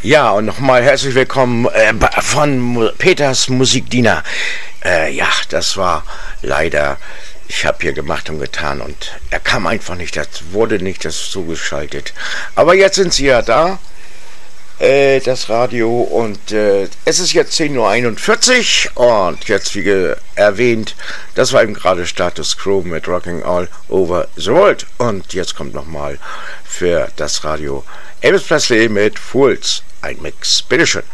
Ja, und nochmal herzlich willkommen von Peters Musikdiener. Ja, das war leider, ich habe hier gemacht und getan und er kam einfach nicht, das wurde nicht das zugeschaltet. Aber jetzt sind sie ja da, das Radio, und es ist jetzt 10:41 Uhr und jetzt, wie erwähnt, das war eben gerade Status Quo mit Rocking All Over the World. Und jetzt kommt nochmal für das Radio Elvis Presley mit Fools, ein Mix. Bitteschön.